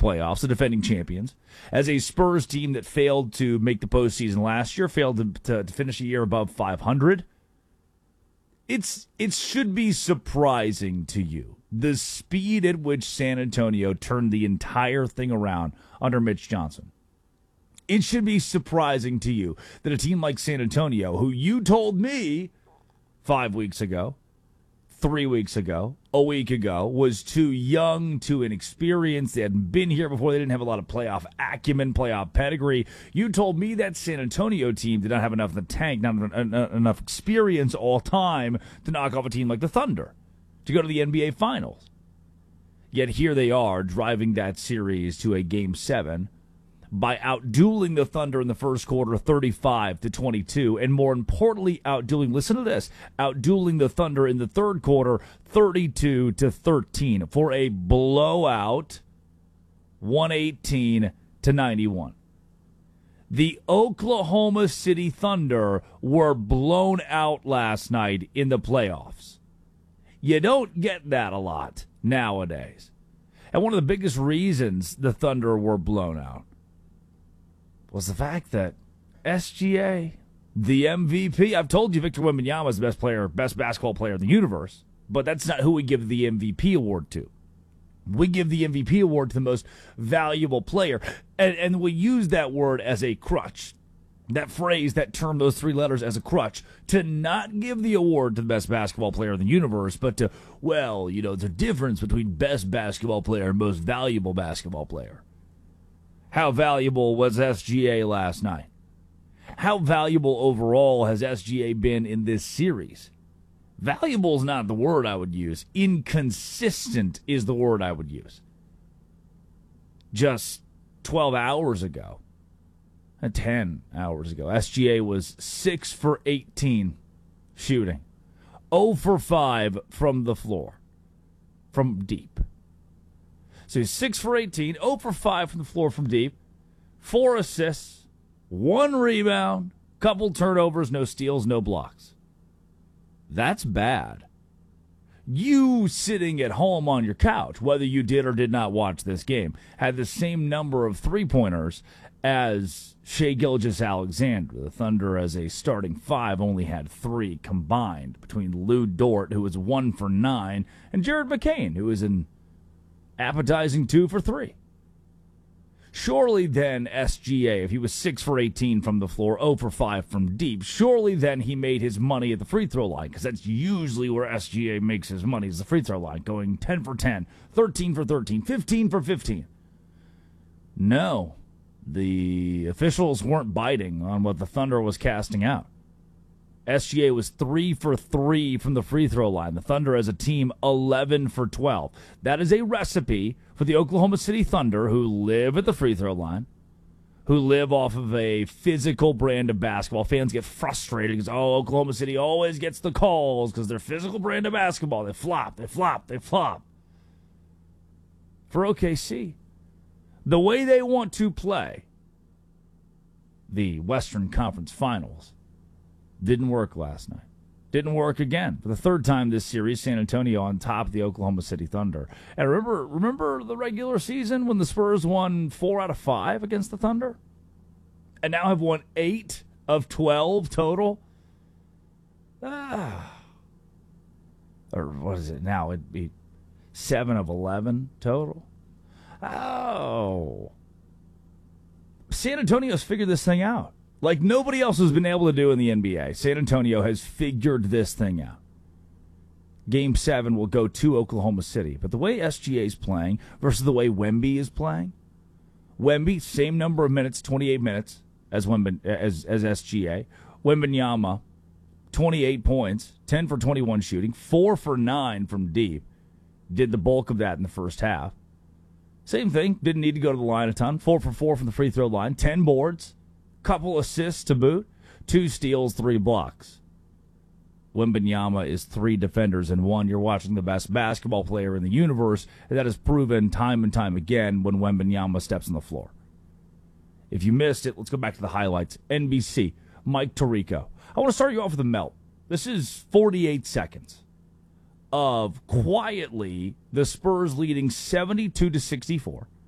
playoffs, the defending champions, as a Spurs team that failed to make the postseason last year, failed to finish a year above 500. It should be surprising to you the speed at which San Antonio turned the entire thing around under Mitch Johnson. It should be surprising to you that a team like San Antonio, who you told me 5 weeks ago, 3 weeks ago, a week ago, was too young, too inexperienced. They hadn't been here before. They didn't have a lot of playoff acumen, playoff pedigree. You told me that San Antonio team did not have enough in the tank, not enough experience all time to knock off a team like the Thunder, to go to the NBA Finals. Yet here they are driving that series to a Game 7 by outdueling the Thunder in the first quarter 35-22, and more importantly, listen to this, outdueling the Thunder in the third quarter 32-13 for a blowout 118-91. The Oklahoma City Thunder were blown out last night in the playoffs. You don't get that a lot nowadays. And one of the biggest reasons the Thunder were blown out was the fact that SGA, the MVP, I've told you Victor Wembanyama is the best basketball player in the universe, but that's not who we give the MVP award to. We give the MVP award to the most valuable player, and we use that word as a crutch, that phrase, that term, those three letters as a crutch, to not give the award to the best basketball player in the universe, but to, there's a difference between best basketball player and most valuable basketball player. How valuable was SGA last night? How valuable overall has SGA been in this series? Valuable is not the word I would use. Inconsistent is the word I would use. Just 12 hours ago, 10 hours ago, SGA was 6 for 18 shooting, 0 for 5 from the floor, from deep. So he's 6 for 18, 0 for 5 from the floor from deep, 4 assists, 1 rebound, couple turnovers, no steals, no blocks. That's bad. You sitting at home on your couch, whether you did or did not watch this game, had the same number of three-pointers as Shai Gilgeous-Alexander. The Thunder, as a starting 5, only had 3 combined between Lou Dort, who was 1 for 9, and Jared McCain, who was an appetizing 2 for 3. Surely then SGA, if he was 6 for 18 from the floor, 0 for 5 from deep, surely then he made his money at the free throw line, because that's usually where SGA makes his money, is the free throw line, going 10 for 10, 13 for 13, 15 for 15. No, the officials weren't biting on what the Thunder was casting out. SGA was 3 for 3 from the free throw line. The Thunder as a team, 11 for 12. That is a recipe for the Oklahoma City Thunder, who live at the free throw line, who live off of a physical brand of basketball. Fans get frustrated because, Oklahoma City always gets the calls because their physical brand of basketball. They flop, they flop, they flop. For OKC, the way they want to play the Western Conference Finals didn't work last night. Didn't work again. For the third time this series, San Antonio on top of the Oklahoma City Thunder. And remember the regular season when the Spurs won 4 out of 5 against the Thunder? And now have won 8 of 12 total? Or what is it now? It'd be 7 of 11 total? San Antonio's figured this thing out. Like nobody else has been able to do in the NBA. San Antonio has figured this thing out. Game 7 will go to Oklahoma City. But the way SGA is playing versus the way Wemby is playing, Wemby, same number of minutes, 28 minutes as SGA. Wembanyama, 28 points, 10 for 21 shooting, 4 for 9 from deep. Did the bulk of that in the first half. Same thing, didn't need to go to the line a ton. 4 for 4 from the free throw line, 10 boards. Couple assists to boot, 2 steals, 3 blocks. Wembanyama is 3 defenders in 1. You're watching the best basketball player in the universe, and that is proven time and time again when Wembanyama steps on the floor. If you missed it, let's go back to the highlights. NBC, Mike Tirico. I want to start you off with a melt. This is 48 seconds of quietly the Spurs leading 72-64.